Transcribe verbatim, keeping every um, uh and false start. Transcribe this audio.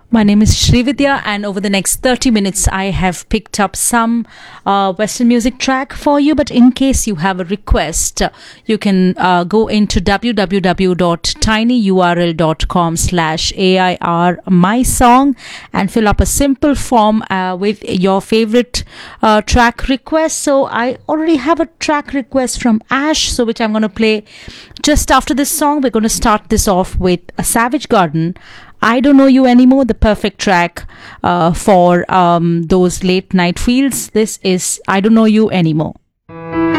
My name is Srividya, and over the next thirty minutes, I have picked up some uh, Western music track for you. But in case you have a request, uh, you can uh, go into w w w dot tinyurl dot com slash A I R my song and fill up a simple form uh, with your favorite uh, track request. So I already have a track request from Ash, so which I'm going to play just after this song. We're going to start this off with a Savage Garden. I Don't Know You Anymore, the perfect track uh, for um, those late night feels. This is I Don't Know You Anymore.